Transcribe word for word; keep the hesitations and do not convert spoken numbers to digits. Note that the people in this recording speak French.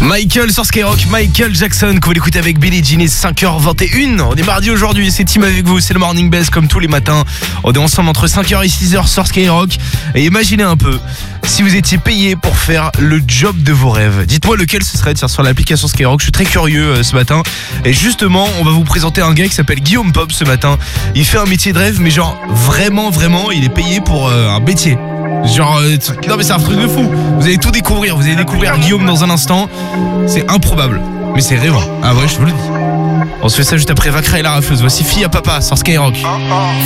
Michael sur Skyrock, Michael Jackson, que vous l'écoutez avec Billie Jean, cinq heures vingt et une. On est mardi aujourd'hui, c'est Tim avec vous, c'est le Morning Buzz comme tous les matins. On est ensemble entre cinq heures et six heures sur Skyrock. Et imaginez un peu, si vous étiez payé pour faire le job de vos rêves, dites-moi lequel ce serait. Tiens, sur l'application Skyrock, je suis très curieux euh, ce matin. Et justement, on va vous présenter un gars qui s'appelle Guillaume Pop ce matin. Il fait un métier de rêve, mais genre vraiment, vraiment, il est payé pour euh, un métier. Genre, euh, non mais c'est un truc de fou. Vous allez tout découvrir, vous allez découvrir Guillaume dans un instant. C'est improbable, mais c'est rêvant. Ah ouais, je vous le dis. On se fait ça juste après Vakra et la rafleuse. Voici Fille à Papa sur Skyrock.